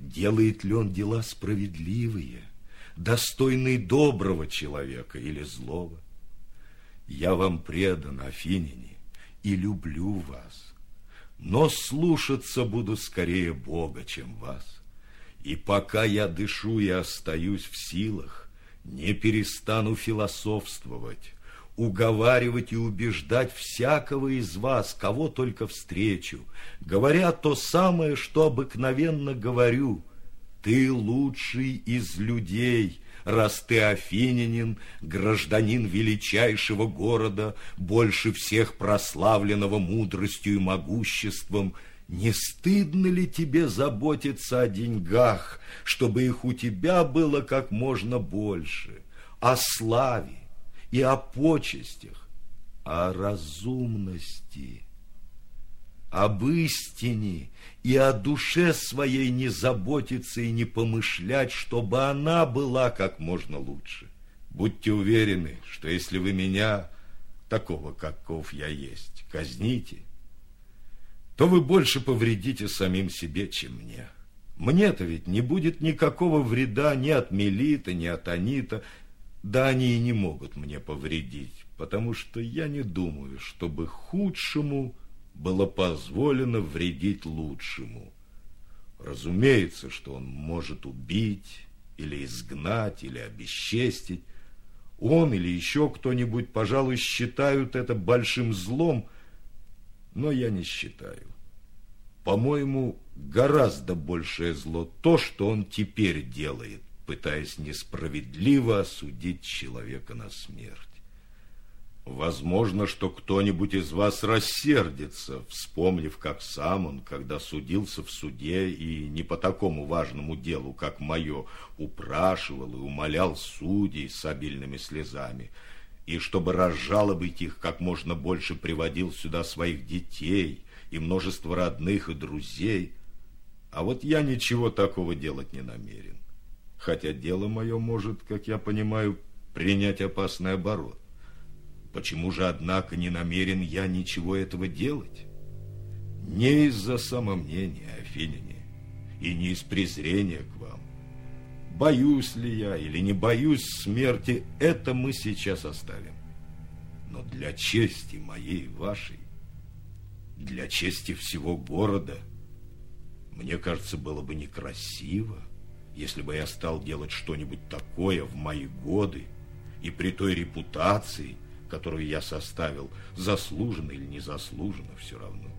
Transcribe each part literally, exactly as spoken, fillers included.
делает ли он дела справедливые, достойные доброго человека или злого. Я вам предан, афиняне, и люблю вас, но слушаться буду скорее Бога, чем вас. И пока я дышу и остаюсь в силах, не перестану философствовать, уговаривать и убеждать всякого из вас, кого только встречу, говоря то самое, что обыкновенно говорю: ты лучший из людей, раз ты афинянин, гражданин величайшего города, больше всех прославленного мудростью и могуществом. Не стыдно ли тебе заботиться о деньгах, чтобы их у тебя было как можно больше, о славе и о почестях, о разумности, об истине и о душе своей не заботиться и не помышлять, чтобы она была как можно лучше? Будьте уверены, что если вы меня, такого, каков я есть, казните, то вы больше повредите самим себе, чем мне. Мне-то ведь не будет никакого вреда ни от Мелита, ни от Анита, да они и не могут мне повредить, потому что я не думаю, чтобы худшему было позволено вредить лучшему. Разумеется, что он может убить, или изгнать, или обесчестить. Он или еще кто-нибудь, пожалуй, считают это большим злом, но я не считаю. По-моему, гораздо большее зло то, что он теперь делает, пытаясь несправедливо осудить человека на смерть. Возможно, что кто-нибудь из вас рассердится, вспомнив, как сам он, когда судился в суде и не по такому важному делу, как мое, упрашивал и умолял судей с обильными слезами, и чтобы разжалобить их как можно больше приводил сюда своих детей и множество родных и друзей. А вот я ничего такого делать не намерен, хотя дело мое может, как я понимаю, принять опасный оборот. Почему же, однако, не намерен я ничего этого делать? Не из-за самомнения, афиняне, и не из презрения к вам. Боюсь ли я или не боюсь смерти, это мы сейчас оставим. Но для чести моей и вашей, для чести всего города, мне кажется, было бы некрасиво, если бы я стал делать что-нибудь такое в мои годы и при той репутации, которую я составил, заслуженно или незаслуженно, все равно.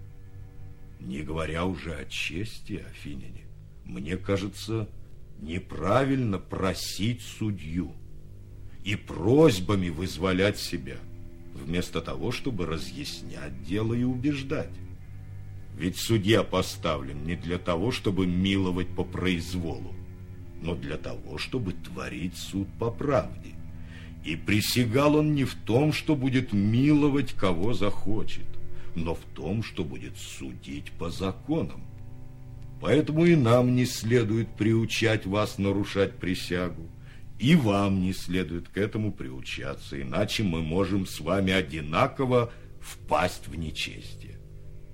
Не говоря уже о чести, афиняне, мне кажется, неправильно просить судью и просьбами вызволять себя, вместо того, чтобы разъяснять дело и убеждать. Ведь судья поставлен не для того, чтобы миловать по произволу, но для того, чтобы творить суд по правде. И присягал он не в том, что будет миловать кого захочет, но в том, что будет судить по законам. Поэтому и нам не следует приучать вас нарушать присягу, и вам не следует к этому приучаться, иначе мы можем с вами одинаково впасть в нечестие.